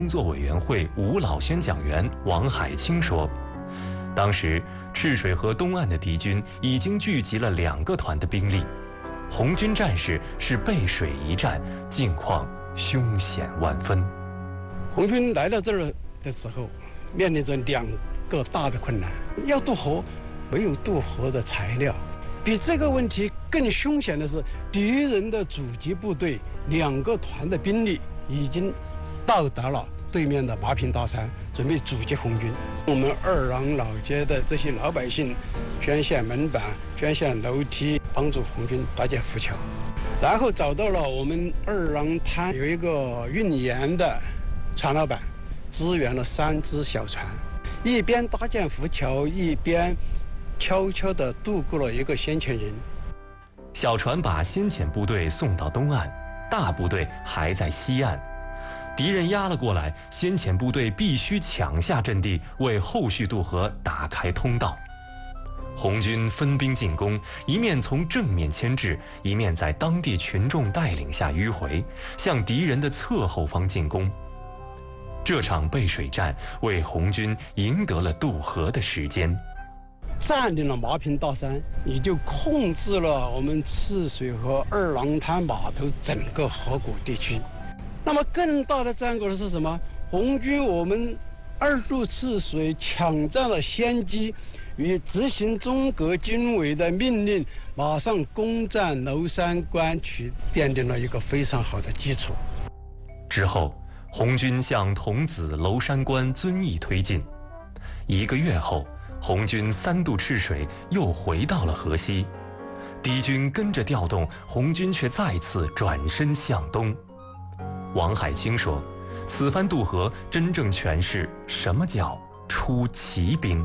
工作委员会吴老宣讲员王海清说，当时赤水河东岸的敌军已经聚集了2个团的兵力，红军战士是背水一战，境况凶险万分。 红军来到这儿的时候，面临着2个大的困难：要渡河，没有渡河的材料；比这个问题更凶险的是，敌人的阻击部队2个团的兵力已经到达了对面的麻坪大山，准备阻击红军。我们二郎老街的这些老百姓捐献门板、捐献楼梯，帮助红军搭建浮桥。然后找到了我们二郎滩有一个运盐的船老板，支援了3只小船，一边搭建浮桥，一边悄悄地渡过了一个先遣营。 小船把先遣部队送到东岸，大部队还在西岸。敌人压了过来，先遣部队必须抢下阵地，为后续渡河打开通道。红军分兵进攻，一面从正面牵制，一面在当地群众带领下迂回，向敌人的侧后方进攻。这场背水战为红军赢得了渡河的时间。 占领了麻坪大山，也就控制了我们赤水河二郎滩码头整个河谷地区。那么更大的战果的是什么？红军我们2渡赤水，抢占了先机，与执行中革军委的命令，马上攻占娄山关，奠定了一个非常好的基础。 之后，红军向桐梓、娄山关遵义推进。1个月后，红军3渡赤水，又回到了河西。敌军跟着调动，红军却再次转身向东。王海清说，此番渡河真正诠释什么叫出奇兵。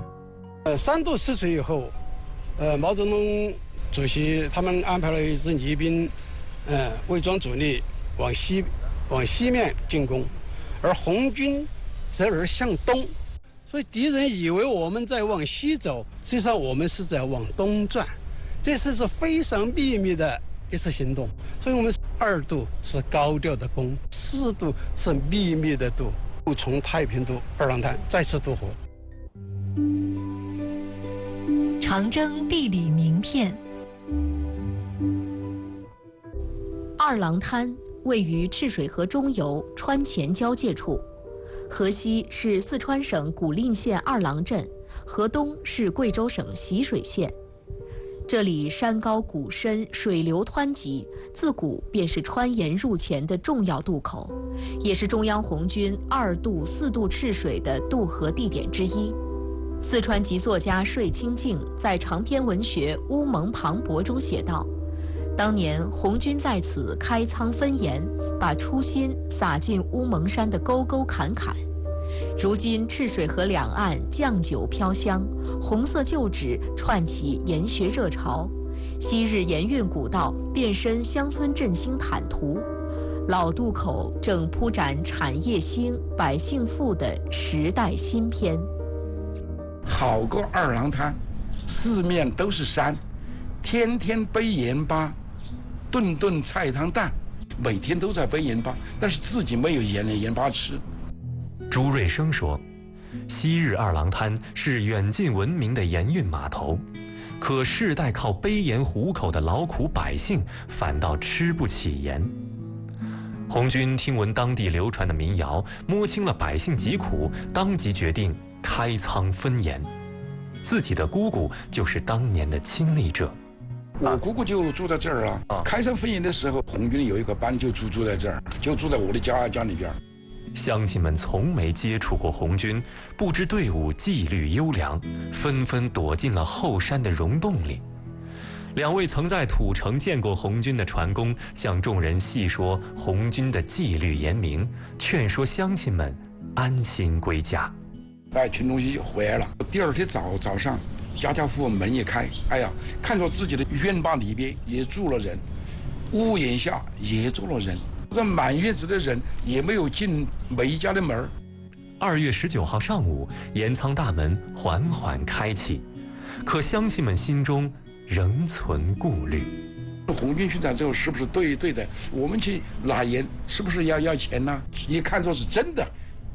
3渡赤水以后，毛泽东主席他们安排了一支泥兵，伪装主力往西面进攻，而红军则而向东，所以敌人以为我们在往西走，实际上我们是在往东转。这是非常秘密的一次行动，所以我们2渡是高调的攻，4渡是秘密的渡，从太平渡二郎滩再次渡河。 长征地理名片。二郎滩位于赤水河中游川黔交界处，河西是四川省古蔺县二郎镇，河东是贵州省习水县。这里山高谷深，水流湍急，自古便是川盐入黔的重要渡口，也是中央红军2渡、4渡赤水的渡河地点之一。四川籍作家税清净在长篇文学《乌蒙磅礴》中写道：当年红军在此开仓分盐，把初心撒进乌蒙山的沟沟坎坎。如今赤水河两岸酱酒飘香，红色旧址串起盐学热潮，昔日盐运古道变身乡村振兴坦途，老渡口正铺展产业兴、百姓富的时代新篇。 好个二郎滩，四面都是山，天天背盐巴，顿顿菜汤蛋，每天都在背盐巴，但是自己没有盐巴吃。 朱瑞生说，昔日二郎滩是远近闻名的盐运码头，可世代靠背盐糊口的劳苦百姓反倒吃不起盐。红军听闻当地流传的民谣，摸清了百姓疾苦，当即决定开仓分盐。自己的姑姑就是当年的亲历者。 我姑姑就住在这儿啊。开仓分盐的时候，红军有一个班就住在这儿，就住在我的家里边。 乡亲们从没接触过红军，不知队伍纪律优良，纷纷躲进了后山的溶洞里。2位曾在土城见过红军的船工向众人细说红军的纪律严明，劝说乡亲们安心归家。 群众就回来了。第2天早上，家家户户门一开，哎呀，看着自己的院坝里边也住了人，屋檐下也住了人。这满院子的人也没有进每一家的门。 2月19号上午，盐仓大门缓缓开启，可乡亲们心中仍存顾虑。 红军宣传之后是不是对的？我们去拿盐是不是要钱呢？也看作是真的。